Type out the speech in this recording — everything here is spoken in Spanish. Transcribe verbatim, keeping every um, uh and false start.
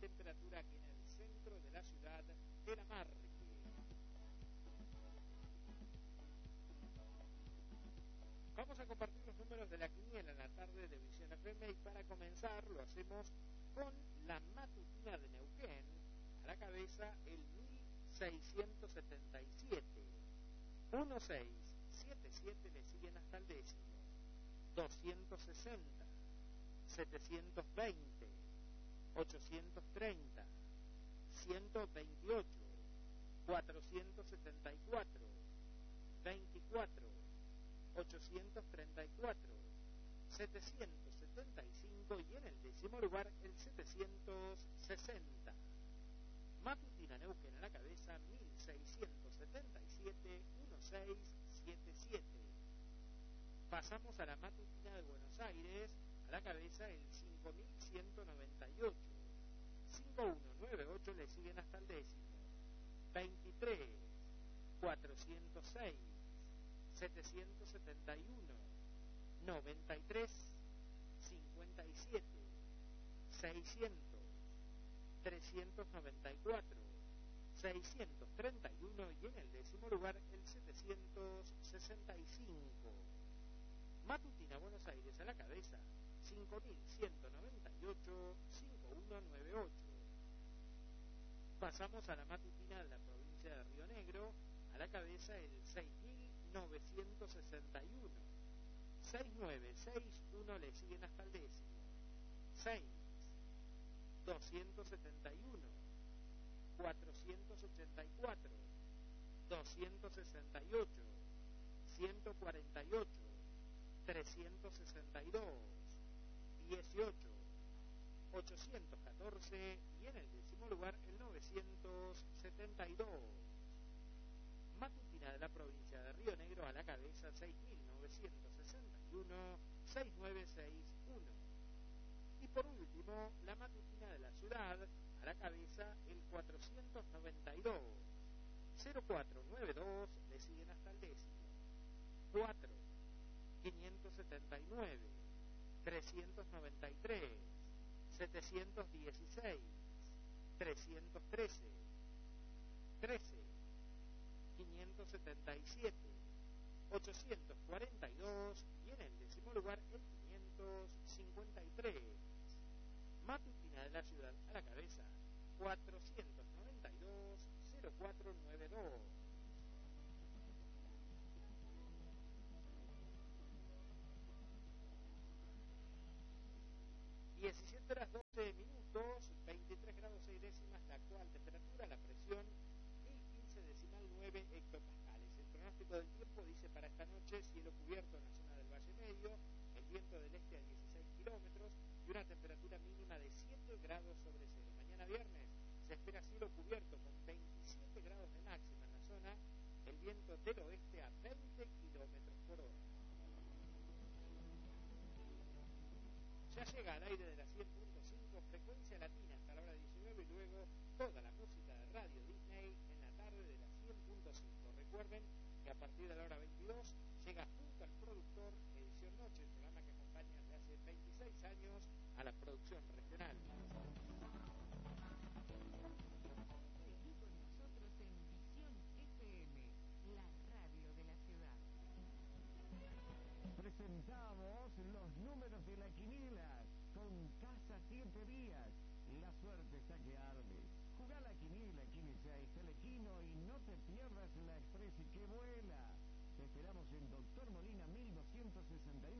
temperatura aquí en el centro de la ciudad de La Marque. Vamos a compartir los números de la quiniela en la tarde de Visión F M y para comenzar lo hacemos con la matutina de Neuquén, a la cabeza el mil seiscientos setenta y siete. mil seiscientos setenta y siete le siguen hasta el décimo. doscientos sesenta, setecientos veinte, ochocientos treinta, ciento veintiocho, cuatrocientos setenta y cuatro, veinticuatro, ochocientos treinta y cuatro, setecientos setenta y cinco y en el décimo lugar el setecientos sesenta. Matutina Neuquén a la cabeza mil seiscientos setenta y siete, mil seiscientos setenta y siete. Pasamos a la matutina de Buenos Aires, a la cabeza el cinco mil ciento noventa y ocho. cinco mil ciento noventa y ocho le siguen hasta el décimo. veintitrés, cuatrocientos seis, setecientos setenta y uno, noventa y tres, cincuenta y siete, seiscientos, trescientos noventa y cuatro, seiscientos treinta y uno y en el décimo lugar el setecientos sesenta y cinco. Matutina Buenos Aires a la cabeza cinco mil ciento noventa y ocho, cinco mil ciento noventa y ocho. Pasamos a la matutina de la provincia de Río Negro, a la cabeza el seis mil novecientos sesenta y uno. seis mil novecientos sesenta y uno le siguen hasta el décimo. seis, doscientos setenta y uno, cuatrocientos ochenta y cuatro, doscientos sesenta y ocho, ciento cuarenta y ocho, trescientos sesenta y dos, dieciocho, ochocientos catorce y en el décimo lugar el novecientos setenta y dos. Matutina de la provincia de Río Negro a la cabeza seis mil novecientos sesenta y uno, seis mil novecientos sesenta y uno. Y por último, la matutina de la ciudad a la cabeza el cuatrocientos noventa y dos, cero cuatro nueve dos le siguen hasta el décimo. cuatro, quinientos setenta y nueve, trescientos noventa y tres, setecientos dieciséis, trescientos trece, trece, quinientos setenta y siete, ochocientos cuarenta y dos y en el décimo lugar el quinientos cincuenta y tres. Matutina de la ciudad a la cabeza cuatrocientos noventa y dos, cero cuatro nueve dos. diecisiete horas doce minutos, veintitrés grados seis décimas la actual temperatura, la presión mil quince decimal nueve hectopascales. El pronóstico del tiempo dice para esta noche cielo cubierto en la zona del Valle Medio, el viento del este a dieciséis kilómetros y una temperatura mínima de siete grados sobre cero. Mañana viernes se espera cielo cubierto con veintisiete grados de máxima en la zona, el viento del oeste a veinte kilómetros por hora. Ya llega al aire de la cien punto cinco frecuencia latina hasta la hora diecinueve y luego toda la música de Radio Disney en la tarde de la cien punto cinco. Recuerden que a partir de la hora veintidós llega junto al productor Edición Noche, el programa que acompaña desde hace veintiséis años a la producción regional. Seguí con nosotros en Visión F M, la radio de la ciudad. Presentamos los números de la quiniela con Casa Siete Días. La suerte está que arde. Jugá la quiniela, quiniseis, Telequino y no te pierdas la Express y que vuela. Te esperamos en Doctor Molina mil doscientos sesenta y uno.